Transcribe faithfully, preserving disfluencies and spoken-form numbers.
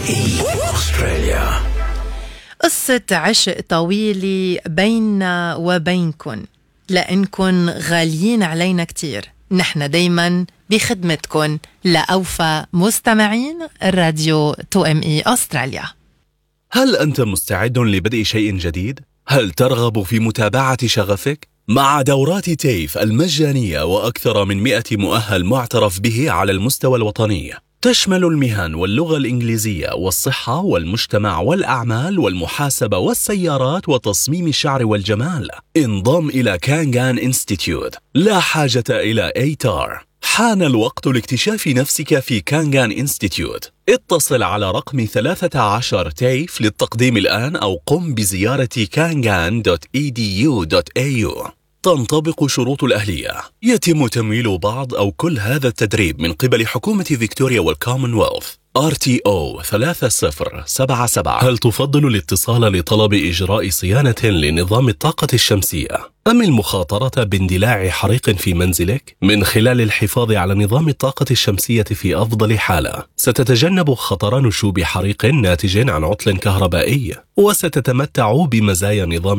إي أستراليا. قصة عشق طويلة بيننا وبينكن، لأنكن غاليين علينا كتير. نحن دايما بخدمتكن لأوفى مستمعين الراديو تو إم إي أستراليا. هل أنت مستعد لبدء شيء جديد؟ هل ترغب في متابعة شغفك؟ مع دورات تيف المجانية وأكثر من مئة مؤهل معترف به على المستوى الوطني، تشمل المهن واللغة الإنجليزية والصحة والمجتمع والأعمال والمحاسبة والسيارات وتصميم الشعر والجمال. انضم إلى كانغان إنستيتيوت، لا حاجة إلى إيتار. حان الوقت لاكتشاف نفسك في كانغان إنستيتيوت. اتصل على رقم ثلاثة عشر تيف للتقديم الآن أو قم بزيارة كانغان دوت إي دي يو دوت إيه يو. تنطبق شروط الأهلية. يتم تمويل بعض أو كل هذا التدريب من قبل حكومة فيكتوريا والكومنولث. آر تي أو ثلاثة صفر سبعة سبعة. هل تفضل الاتصال لطلب إجراء صيانة لنظام الطاقة الشمسية أم المخاطرة باندلاع حريق في منزلك؟ من خلال الحفاظ على نظام الطاقة الشمسية في أفضل حالة، ستتجنب خطر نشوب حريق ناتج عن عطل كهربائي، وستتمتع بمزايا نظام